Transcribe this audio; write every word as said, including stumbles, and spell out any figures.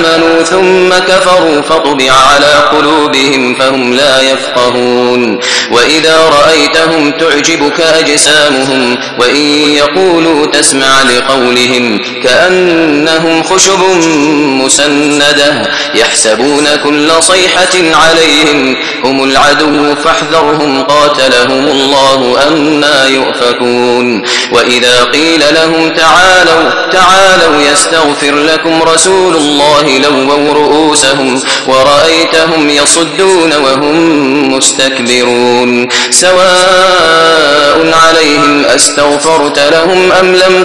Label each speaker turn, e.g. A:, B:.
A: آمنوا ثم كفروا فطبع على قلوبهم فهم لا يفقهون وإذا رأيتهم تعجبك أجسامهم وإن يقولوا تسمع لقولهم كأنهم خشب مسندة يحسبون كل صيحة عليهم هم العدو فاحذرهم قاتلهم الله أنى يؤفكون وإذا قيل لهم تعالوا تعالوا يستغفر لكم رسول الله لووا رؤوسهم ورأيتهم يصدون وهم مستكبرون سواء عليهم أستغفرت لهم أم لم